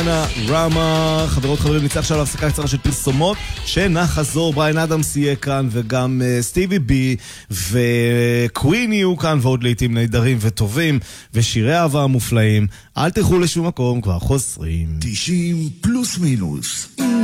רמה, חברות חברים, נצא עכשיו להפסקה קצרה של פרסומות, שנחזור, בריין אדמס יהיה כאן וגם סטיבי בי וקווין יהיו כאן ועוד לעתים נהדרים וטובים ושירי אהבה המופלאים. אל תלכו לשום מקום, כבר חוזרים. 90 פלוס מינוס